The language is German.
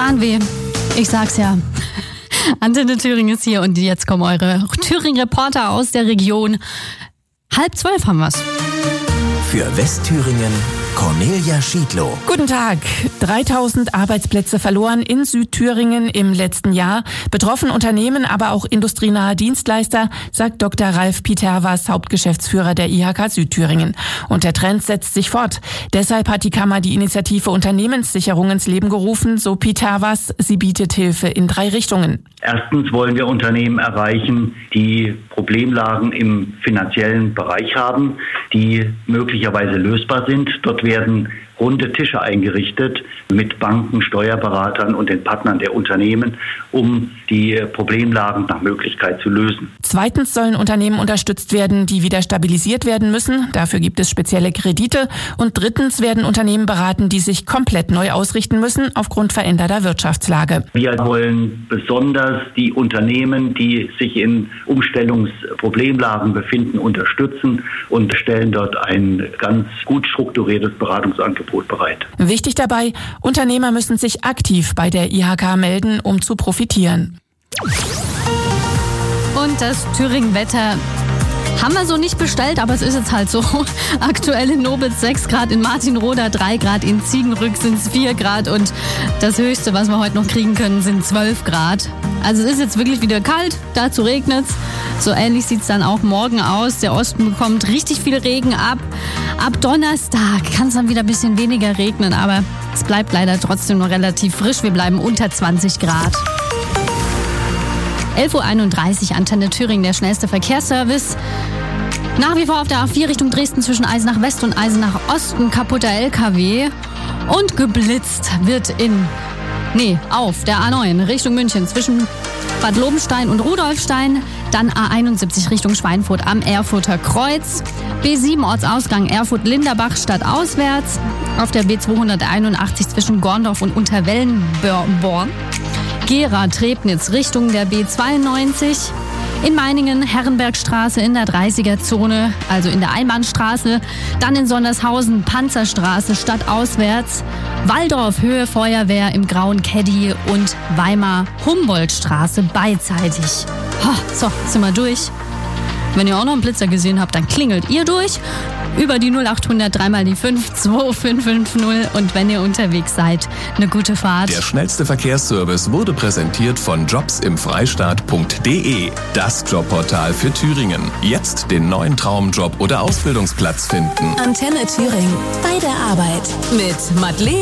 Zahnweh. Ich sag's ja. Antenne Thüringen ist hier und jetzt kommen eure Thüringen-Reporter aus der Region. 11:30 haben wir's. Für Westthüringen Cornelia Schiedlow. Guten Tag. 3000 Arbeitsplätze verloren in Südthüringen im letzten Jahr. Betroffen Unternehmen, aber auch industrienahe Dienstleister, sagt Dr. Ralf Piterwas, Hauptgeschäftsführer der IHK Südthüringen. Und der Trend setzt sich fort. Deshalb hat die Kammer die Initiative Unternehmenssicherung ins Leben gerufen, so Piterwas. Sie bietet Hilfe in 3 Richtungen. Erstens wollen wir Unternehmen erreichen, die Problemlagen im finanziellen Bereich haben, die möglicherweise lösbar sind. Dort werden runde Tische eingerichtet mit Banken, Steuerberatern und den Partnern der Unternehmen, um die Problemlagen nach Möglichkeit zu lösen. Zweitens sollen Unternehmen unterstützt werden, die wieder stabilisiert werden müssen. Dafür gibt es spezielle Kredite. Und drittens werden Unternehmen beraten, die sich komplett neu ausrichten müssen aufgrund veränderter Wirtschaftslage. Wir wollen besonders die Unternehmen, die sich in Umstellungsproblemlagen befinden, unterstützen und stellen dort ein ganz gut strukturiertes Beratungsangebot bereit. Wichtig dabei, Unternehmer müssen sich aktiv bei der IHK melden, um zu profitieren. Und das Thüringen-Wetter haben wir so nicht bestellt, aber es ist jetzt halt so. Aktuell in Nobitz 6 Grad, in Martinroda 3 Grad, in Ziegenrück sind es 4 Grad und das Höchste, was wir heute noch kriegen können, sind 12 Grad. Also es ist jetzt wirklich wieder kalt, dazu regnet's. So ähnlich sieht's dann auch morgen aus. Der Osten bekommt richtig viel Regen ab. Ab Donnerstag kann es dann wieder ein bisschen weniger regnen, aber es bleibt leider trotzdem noch relativ frisch. Wir bleiben unter 20 Grad. 11:31 Uhr, Antenne Thüringen, der schnellste Verkehrsservice. Nach wie vor auf der A4 Richtung Dresden zwischen Eisenach West und Eisenach Osten kaputter LKW. Und geblitzt wird auf der A9 Richtung München zwischen Bad Lobenstein und Rudolfstein. Dann A71 Richtung Schweinfurt am Erfurter Kreuz. B7 Ortsausgang Erfurt-Linderbach stadtauswärts. Auf der B281 zwischen Gorndorf und Unterwellenborn. Gera-Trebnitz Richtung der B92. In Meiningen Herrenbergstraße in der 30er-Zone, also in der Einbahnstraße. Dann in Sondershausen Panzerstraße stadtauswärts. Waldorf Höhe Feuerwehr im Grauen Caddy und Weimar Humboldtstraße beidseitig. So, sind wir durch. Wenn ihr auch noch einen Blitzer gesehen habt, dann klingelt ihr durch. Über die 0800 3 die 5 2550 und wenn ihr unterwegs seid, eine gute Fahrt. Der schnellste Verkehrsservice wurde präsentiert von jobsimfreistaat.de, das Jobportal für Thüringen. Jetzt den neuen Traumjob oder Ausbildungsplatz finden. Antenne Thüringen, bei der Arbeit mit Madeleine.